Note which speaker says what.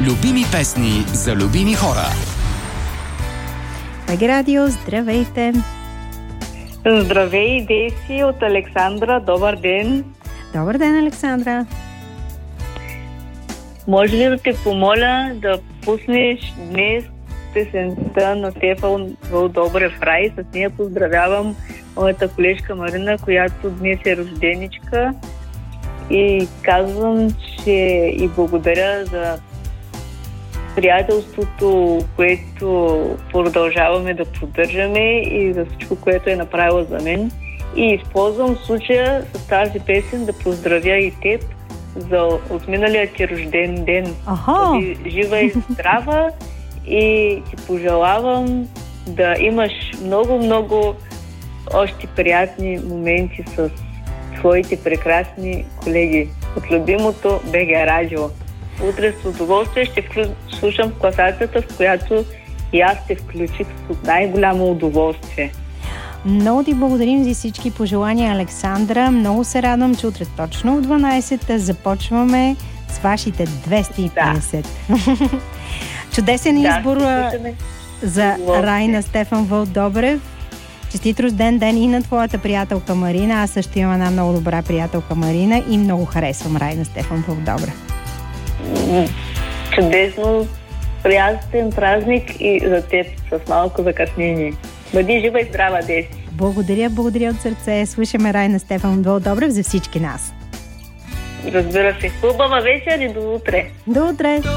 Speaker 1: Любими песни за любими хора.
Speaker 2: БГ Радио, здравейте!
Speaker 3: Здравей, Деси от Александра. Добър ден!
Speaker 2: Добър ден, Александра!
Speaker 3: Може ли да те помоля да пуснеш днес песента на Стефан Вълдобрев "Рай"? С нея поздравявам моята колежка Марина, която днес е рожденичка. И казвам, че и благодаря за приятелството, което продължаваме да поддържаме и за всичко, което е направила за мен. И използвам случая с тази песен да поздравя и теб за отминалия ти рожден ден. Да си жива и здрава и ти пожелавам да имаш много още приятни моменти с твоите прекрасни колеги от любимото БГ Радио. Утре с удоволствие ще слушам класацията, в която и аз те включих с най-голямо удоволствие.
Speaker 2: Много ти благодарим за всички пожелания, Александра. Много се радвам, че утре точно в 12 започваме с вашите 250. Да. Чудесен избор за "Рай" на Стефан Вълдобрев. Честит рожден ден и на твоята приятелка Марина. Аз също имам една много добра приятелка Марина и много харесвам "Рай" на Стефан Вълдобрев.
Speaker 3: Чудесно, приятен празник и за теб с малко закъснение. Бъди жива и здрава, Деси.
Speaker 2: Благодаря от сърце. Слушаме "Рай" на Стефан Вълдобрев за всички нас.
Speaker 3: Разбира се. Хубава вечер и до утре.
Speaker 2: До утре.